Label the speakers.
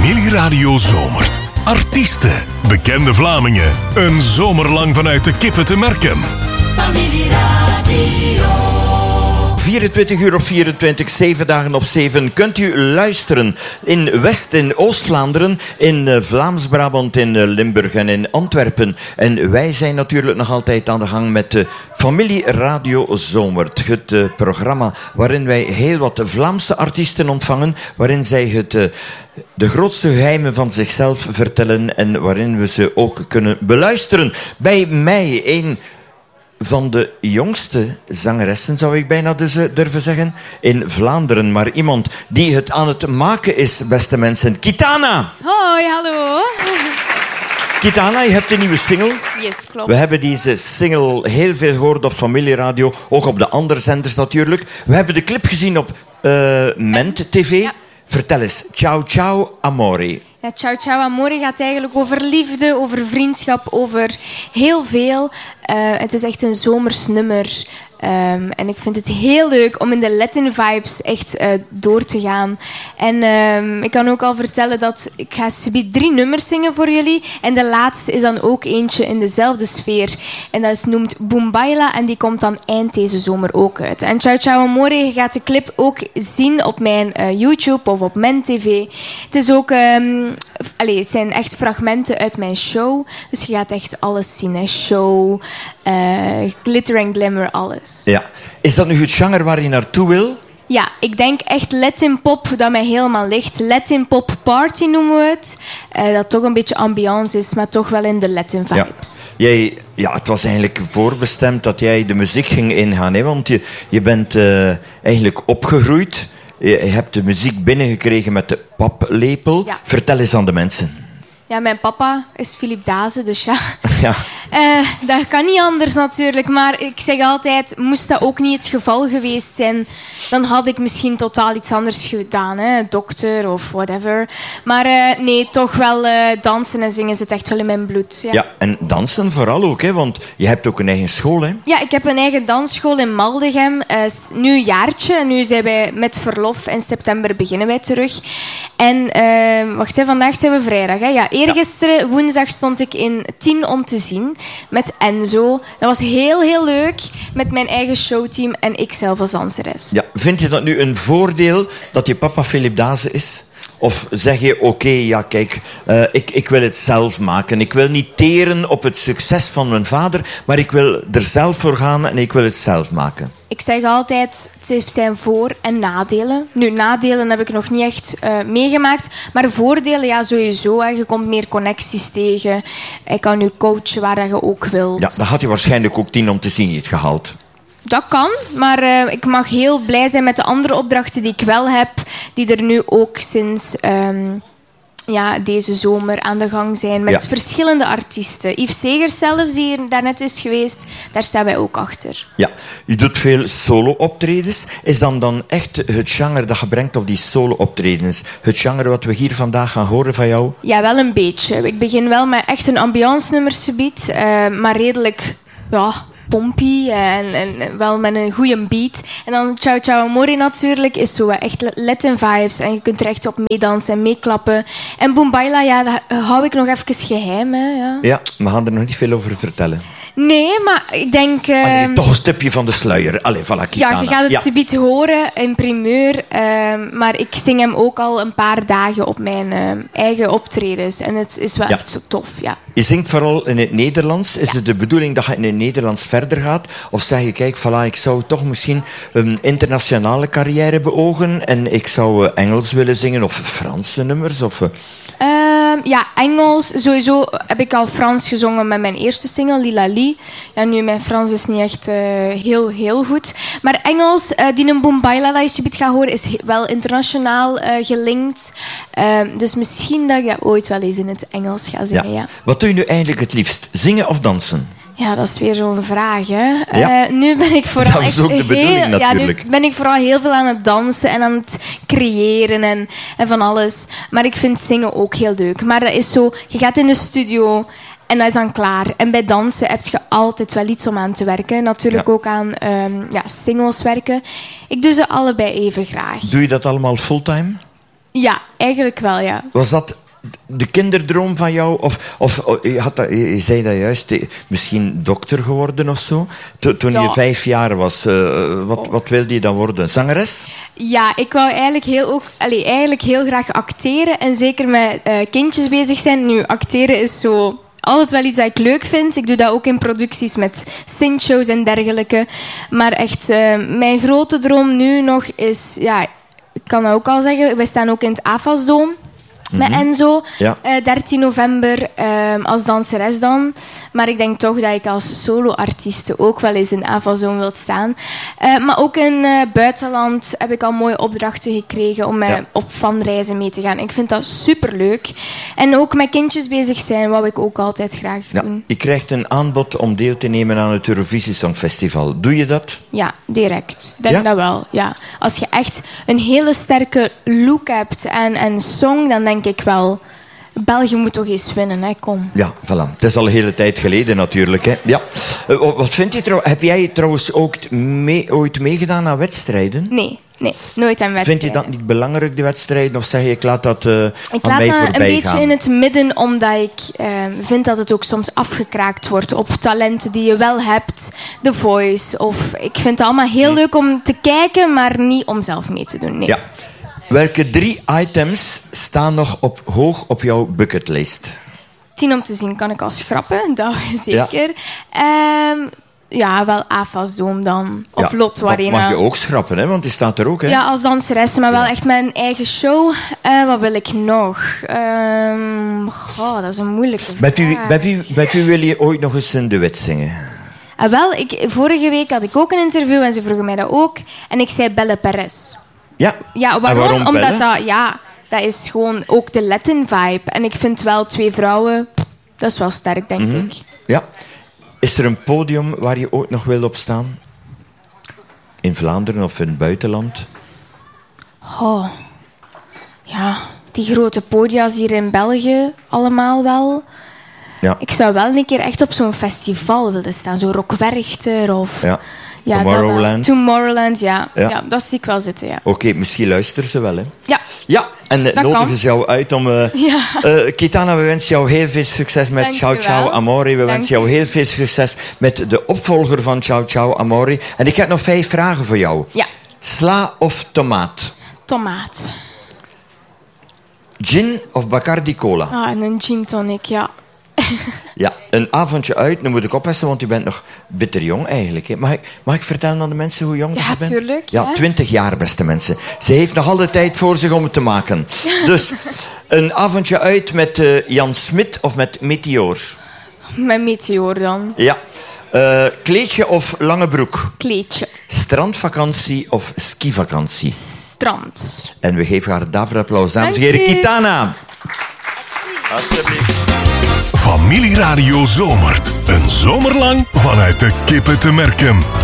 Speaker 1: Familieradio zomert. Artiesten, bekende Vlamingen. Een zomer lang vanuit de kippen te merken.
Speaker 2: Familieradio.
Speaker 3: 24 uur op 24, 7 dagen op 7 kunt u luisteren in West- en Oost-Vlaanderen, in Vlaams-Brabant, in Limburg en in Antwerpen. En wij zijn natuurlijk nog altijd aan de gang met de Familieradio Zomert. Het programma waarin wij heel wat Vlaamse artiesten ontvangen, waarin zij de grootste geheimen van zichzelf vertellen en waarin we ze ook kunnen beluisteren. Bij mij een van de jongste zangeressen, zou ik bijna durven zeggen, in Vlaanderen. Maar iemand die het aan het maken is, beste mensen. Kitana!
Speaker 4: Hoi, hallo.
Speaker 3: Kitana, je hebt een nieuwe single.
Speaker 4: Yes, klopt.
Speaker 3: We hebben deze single heel veel gehoord op Familieradio, ook op de andere zenders natuurlijk. We hebben de clip gezien op Ment TV.
Speaker 4: Ja.
Speaker 3: Vertel eens, Ciao Ciao Amore.
Speaker 4: Ja, Ciao Ciao Amore gaat eigenlijk over liefde, over vriendschap, over heel veel. Het is echt een zomers nummer. En ik vind het heel leuk om in de Latin vibes echt door te gaan. En ik kan ook al vertellen dat ik ga subiet 3 nummers zingen voor jullie. En de laatste is dan ook eentje in dezelfde sfeer. En dat is noemt Boombaila en die komt dan eind deze zomer ook uit. En Ciao Ciao Amore, je gaat de clip ook zien op mijn YouTube of op mijn tv. Het is ook... het zijn echt fragmenten uit mijn show. Dus je gaat echt alles zien. Hè. Show, glitter en glimmer, alles.
Speaker 3: Ja. Is dat nu het genre waar je naartoe wil?
Speaker 4: Ja, ik denk echt Latin pop dat mij helemaal ligt. Latin pop party noemen we het. Dat toch een beetje ambiance is, maar toch wel in de Latin vibes.
Speaker 3: Ja, het was eigenlijk voorbestemd dat jij de muziek ging ingaan. Hè? Want je bent eigenlijk opgegroeid. Je hebt de muziek binnengekregen met de paplepel.
Speaker 4: Ja.
Speaker 3: Vertel eens aan de mensen.
Speaker 4: Ja, mijn papa is Philippe Daze, dus ja.
Speaker 3: Ja.
Speaker 4: Dat kan niet anders natuurlijk. Maar ik zeg altijd, moest dat ook niet het geval geweest zijn, dan had ik misschien totaal iets anders gedaan. Hè? Dokter of whatever. Maar nee, toch wel dansen en zingen zit echt wel in mijn bloed. Ja.
Speaker 3: Ja, en dansen vooral ook, hè? Want je hebt ook een eigen school, hè?
Speaker 4: Ja, ik heb een eigen dansschool in Maldegem. Nu een jaartje. Nu zijn wij met verlof. In september beginnen wij terug. En wacht, hè, vandaag zijn we vrijdag. Hè? Ja, eergisteren, woensdag, stond ik in 10 om te zien met Enzo. Dat was heel, heel leuk. Met mijn eigen showteam en ikzelf als danseres.
Speaker 3: Ja, vind je dat nu een voordeel dat je papa Philippe Daze is? Of zeg je, oké, ja kijk, ik wil het zelf maken. Ik wil niet teren op het succes van mijn vader, maar ik wil er zelf voor gaan en ik wil het zelf maken.
Speaker 4: Ik zeg altijd, het heeft zijn voor- en nadelen. Nu, nadelen heb ik nog niet echt meegemaakt. Maar voordelen, ja, sowieso. Hè. Je komt meer connecties tegen. Ik kan je coachen waar je ook wilt.
Speaker 3: Ja, dan had je waarschijnlijk ook 10 om te zien niet gehaald.
Speaker 4: Dat kan, maar ik mag heel blij zijn met de andere opdrachten die ik wel heb. Die er nu ook sinds deze zomer aan de gang zijn. Met verschillende artiesten. Yves Segers zelfs, die hier daarnet is geweest. Daar staan wij ook achter. Ja,
Speaker 3: je doet veel solo-optredens. Is dan echt het genre dat je brengt op die solo-optredens? Het genre wat we hier vandaag gaan horen van jou?
Speaker 4: Ja, wel een beetje. Ik begin wel met echt een ambiance-nummer subiet. Maar redelijk... ja, pompy en wel met een goede beat. En dan Ciao Ciao Amore natuurlijk is zo echt Latin vibes. En je kunt er echt op meedansen en meeklappen. En Boombaila, ja, dat hou ik nog even geheim. Hè, ja.
Speaker 3: Ja, we gaan er nog niet veel over vertellen.
Speaker 4: Nee, maar ik denk...
Speaker 3: toch een stipje van de sluier. Allee, voilà, Kitana.
Speaker 4: Ja, je gaat het subiet horen in primeur. Maar ik zing hem ook al een paar dagen op mijn eigen optredens. En het is wel echt zo tof, ja.
Speaker 3: Je zingt vooral in het Nederlands. Is het de bedoeling dat je in het Nederlands verder gaat? Of zeg je, kijk, voilà, ik zou toch misschien een internationale carrière beogen en ik zou Engels willen zingen of Franse nummers? Of...
Speaker 4: Ja, Engels. Sowieso heb ik al Frans gezongen met mijn eerste single, Lila Lee. Ja, nu, mijn Frans is niet echt heel, heel goed. Maar Engels, die een Boombaila dat je subiet gaat horen, is wel internationaal gelinkt. Dus misschien dat ik dat ooit wel eens in het Engels ga zingen, ja.
Speaker 3: Wat doe je nu eigenlijk het liefst? Zingen of dansen?
Speaker 4: Ja, dat is weer zo'n vraag, hè.
Speaker 3: Ja.
Speaker 4: Nu ben ik vooral
Speaker 3: dat is ook de bedoeling, natuurlijk.
Speaker 4: Ja, nu ben ik vooral heel veel aan het dansen en aan het creëren en van alles. Maar ik vind zingen ook heel leuk. Maar dat is zo, je gaat in de studio en dat is dan klaar. En bij dansen heb je altijd wel iets om aan te werken. Natuurlijk ook aan singles werken. Ik doe ze allebei even graag.
Speaker 3: Doe je dat allemaal fulltime?
Speaker 4: Ja, eigenlijk wel, ja.
Speaker 3: Was dat de kinderdroom van jou? Of je zei dat juist, misschien dokter geworden of zo? Toen je 5 jaar was, wat wilde je dan worden? Zangeres?
Speaker 4: Ja, ik wou eigenlijk heel graag acteren. En zeker met kindjes bezig zijn. Nu, acteren is zo altijd wel iets dat ik leuk vind. Ik doe dat ook in producties met sing-shows en dergelijke. Maar echt, mijn grote droom nu nog is... Ja, ik kan dat ook al zeggen. We staan ook in het AFAS-doom. Met Enzo, 13 november als danseres dan. Maar ik denk toch dat ik als solo-artieste ook wel eens in AFAS-doom wil staan. Maar ook in buitenland heb ik al mooie opdrachten gekregen om op fanreizen mee te gaan. Ik vind dat superleuk. En ook met kindjes bezig zijn wou ik ook altijd graag doen.
Speaker 3: Je krijgt een aanbod om deel te nemen aan het Eurovisie Songfestival. Doe je dat?
Speaker 4: Ja, direct. Denk dat wel, ja. Als je echt een hele sterke look hebt en song, dan denk ik wel... België moet toch eens winnen, hè? Kom.
Speaker 3: Ja, voilà. Het is al een hele tijd geleden natuurlijk. Hè. Ja. Wat vind je trouwens? Heb jij trouwens ook ooit meegedaan aan wedstrijden?
Speaker 4: Nee, nooit aan wedstrijden.
Speaker 3: Vind je dat niet belangrijk, de wedstrijden? Of zeg je, ik laat dat aan mij voorbij gaan?
Speaker 4: Ik laat dat een beetje in het midden, omdat ik vind dat het ook soms afgekraakt wordt op talenten die je wel hebt. The Voice. Of ik vind het allemaal heel leuk om te kijken, maar niet om zelf mee te doen. Nee.
Speaker 3: Ja. Welke 3 items staan nog hoog op jouw bucketlist?
Speaker 4: 10 om te zien kan ik al schrappen, dat zeker. Ja, wel AFAS-doom dan. Of Lotto Arena.
Speaker 3: Mag je ook schrappen, hè? Want die staat er ook, hè?
Speaker 4: Ja, als danseres, maar wel echt mijn eigen show. Wat wil ik nog? Dat is een moeilijke vraag.
Speaker 3: Met wie wil je ooit nog eens een duet zingen?
Speaker 4: Vorige week had ik ook een interview en ze vroegen mij dat ook. En ik zei Belle Perez. Ja, waarom? Omdat dat is gewoon ook de Latin-vibe. En ik vind wel 2 vrouwen, dat is wel sterk, denk ik.
Speaker 3: Ja. Is er een podium waar je ooit nog wil op staan? In Vlaanderen of in het buitenland?
Speaker 4: Ja, die grote podia's hier in België allemaal wel. Ja. Ik zou wel een keer echt op zo'n festival willen staan. Zo Rock Werchter of...
Speaker 3: Ja,
Speaker 4: Tomorrowland, ja, dat zie ik wel zitten, ja.
Speaker 3: Oké, misschien luisteren ze wel, hè?
Speaker 4: Ja,
Speaker 3: en nodigen ze jou uit om... Kitana, we wensen jou heel veel succes met Ciao Ciao Amore. We wensen jou heel veel succes met de opvolger van Ciao Ciao Amore. En ik heb nog 5 vragen voor jou.
Speaker 4: Ja.
Speaker 3: Sla of tomaat?
Speaker 4: Tomaat.
Speaker 3: Gin of Bacardi Cola?
Speaker 4: Een gin tonic, ja.
Speaker 3: Ja, een avondje uit, nu moet ik oppassen, want u bent nog bitterjong eigenlijk. Hè. Mag ik vertellen aan de mensen hoe jong je bent?
Speaker 4: Ja, tuurlijk.
Speaker 3: Ja, 20 jaar, beste mensen. Ze heeft nog alle tijd voor zich om het te maken. Dus, een avondje uit met Jan Smit of met Meteor?
Speaker 4: Met Meteor dan.
Speaker 3: Ja. Kleedje of lange broek?
Speaker 4: Kleedje.
Speaker 3: Strandvakantie of skivakantie?
Speaker 4: Strand.
Speaker 3: En we geven haar daarvoor applaus. Dames en heren, Kitana.
Speaker 1: Alsjeblieft. Familieradio Zomert. Een zomerlang vanuit de Kippen te Merkem.